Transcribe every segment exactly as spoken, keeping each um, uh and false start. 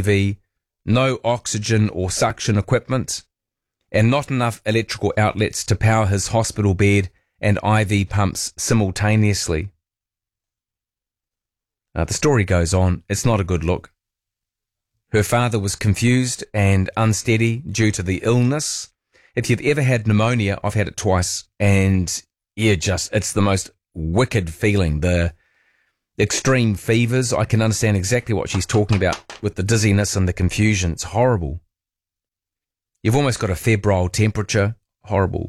V, no oxygen or suction equipment, and not enough electrical outlets to power his hospital bed and I V pumps simultaneously. Uh, the story goes on. It's not a good look. Her father was confused and unsteady due to the illness. If you've ever had pneumonia, I've had it twice, and yeah, just, it's the most wicked feeling. The extreme fevers, I can understand exactly what she's talking about with the dizziness and the confusion. It's horrible. You've almost got a febrile temperature. Horrible.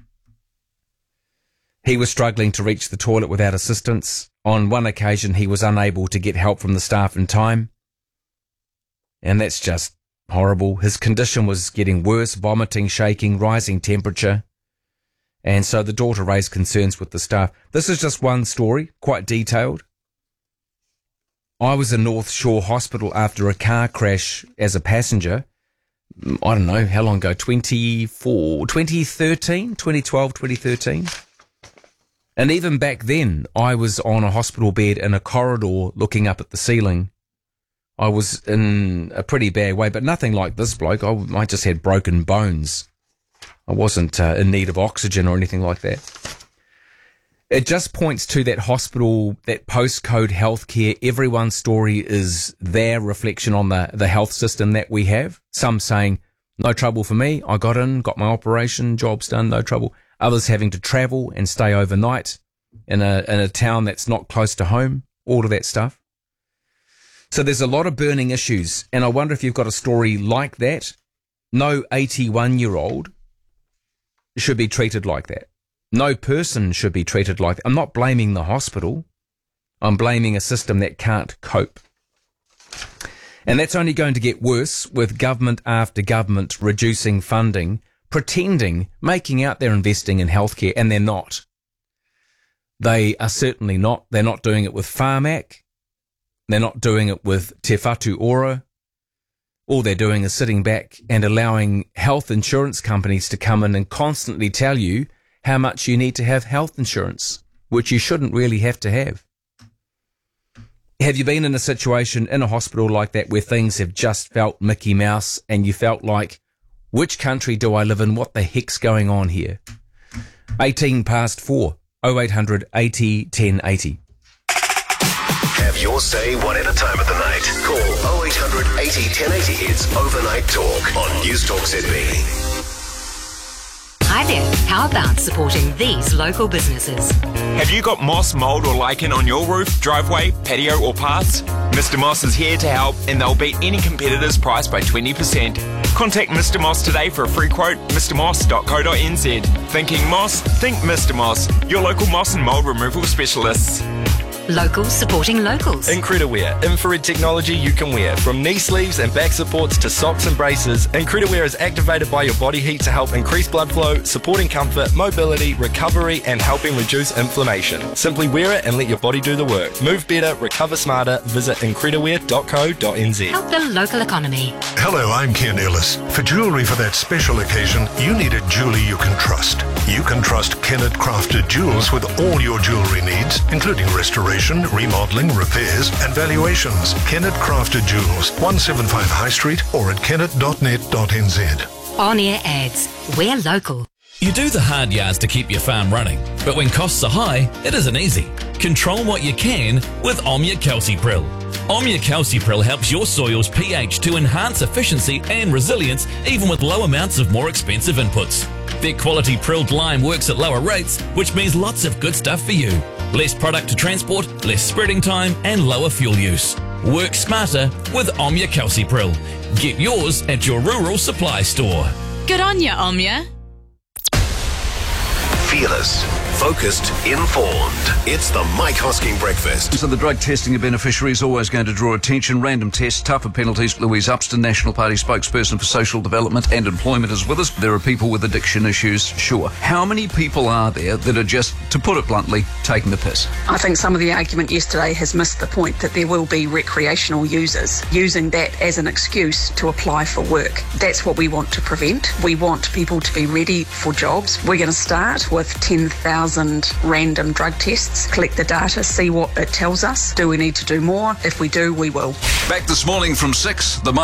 He was struggling to reach the toilet without assistance. On one occasion, he was unable to get help from the staff in time. And that's just horrible. His condition was getting worse, vomiting, shaking, rising temperature. And so the daughter raised concerns with the staff. This is just one story, quite detailed. I was in North Shore Hospital after a car crash as a passenger. I don't know, how long ago? twenty-four, twenty thirteen, twenty twelve, twenty thirteen. And even back then, I was on a hospital bed in a corridor looking up at the ceiling. I was in a pretty bad way, but nothing like this bloke. I, I just had broken bones. I wasn't uh, in need of oxygen or anything like that. It just points to that hospital, that postcode healthcare. Everyone's story is their reflection on the, the health system that we have. Some saying, no trouble for me. I got in, got my operation, job's done, no trouble. Others having to travel and stay overnight in a, in a town that's not close to home. All of that stuff. So there's a lot of burning issues, and I wonder if you've got a story like that. No eighty-one-year-old should be treated like that. No person should be treated like that. I'm not blaming the hospital. I'm blaming a system that can't cope. And that's only going to get worse with government after government reducing funding, pretending, making out they're investing in healthcare, and they're not. They are certainly not. They're not doing it with Pharmac. They're not doing it with Te Whatu Ora. All they're doing is sitting back and allowing health insurance companies to come in and constantly tell you how much you need to have health insurance, which you shouldn't really have to have. Have you been in a situation in a hospital like that where things have just felt Mickey Mouse and you felt like, which country do I live in? What the heck's going on here? eighteen past four, oh eight hundred eighty ten eighty. Have your say whatever time of the night. Call oh eight hundred eighty ten eighty. It's Overnight Talk on News Talk Sydney. Hi there. How about supporting these local businesses? Have you got moss, mould or lichen on your roof, driveway, patio or paths? Mister Moss is here to help, and they'll beat any competitor's price by twenty percent. Contact Mister Moss today for a free quote, mister moss dot co dot n z. Thinking moss? Think Mister Moss, your local moss and mould removal specialists. Locals supporting locals. Incrediwear, infrared technology you can wear. From knee sleeves and back supports to socks and braces, Incrediwear is activated by your body heat to help increase blood flow, supporting comfort, mobility, recovery and helping reduce inflammation. Simply wear it and let your body do the work. Move better, recover smarter. Visit incrediwear dot co dot n z. Help the local economy. Hello, I'm Ken Ellis. For jewellery for that special occasion, you need a jeweller you can trust. You can trust Kennett Crafted Jewels with all your jewellery needs, including restoration, remodelling, repairs and valuations. Kennett Crafted Jewels, one seventy-five High Street or at kennett dot net dot n z. On-air ads. We're local. You do the hard yards to keep your farm running, but when costs are high, it isn't easy. Control what you can with Omnia Calcipril. Omnia Calcipril helps your soil's pH to enhance efficiency and resilience even with low amounts of more expensive inputs. Their quality prilled lime works at lower rates, which means lots of good stuff for you. Less product to transport, less spreading time, and lower fuel use. Work smarter with Omnia Calcipril. Get yours at your rural supply store. Good on ya, Omnia. Fearless, focused, informed. It's the Mike Hosking Breakfast. So the drug testing of beneficiary is always going to draw attention. Random tests, tougher penalties. Louise Upston, National Party spokesperson for social development and employment, is with us. There are people with addiction issues, sure. How many people are there that are just, to put it bluntly, taking the piss? I think some of the argument yesterday has missed the point that there will be recreational users using that as an excuse to apply for work. That's what we want to prevent. We want people to be ready for jobs. We're going to start with ten thousand random drug tests, collect the data, see what it tells us. Do we need to do more? If we do, we will. Back this morning from six, the